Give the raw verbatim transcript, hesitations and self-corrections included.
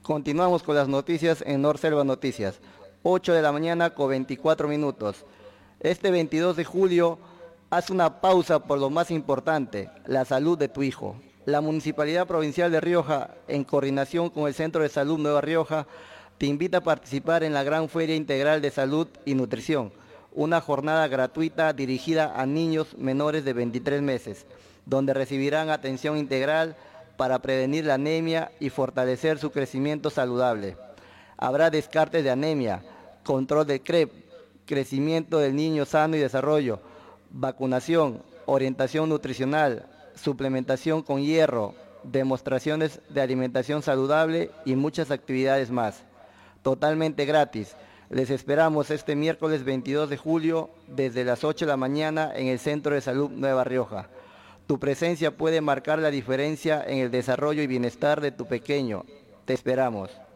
Continuamos con las noticias en Norselva Noticias. ocho de la mañana con veinticuatro minutos. Este veintidós de julio, haz una pausa por lo más importante, la salud de tu hijo. La Municipalidad Provincial de Rioja, en coordinación con el Centro de Salud Nueva Rioja, te invita a participar en la Gran Feria Integral de Salud y Nutrición, una jornada gratuita dirigida a niños menores de veintitrés meses, donde recibirán atención integral para prevenir la anemia y fortalecer su crecimiento saludable. Habrá descartes de anemia, control de C R E P, crecimiento del niño sano y desarrollo, vacunación, orientación nutricional, suplementación con hierro, demostraciones de alimentación saludable y muchas actividades más. Totalmente gratis. Les esperamos este miércoles veintidós de julio desde las ocho de la mañana en el Centro de Salud Nueva Rioja. Tu presencia puede marcar la diferencia en el desarrollo y bienestar de tu pequeño. Te esperamos.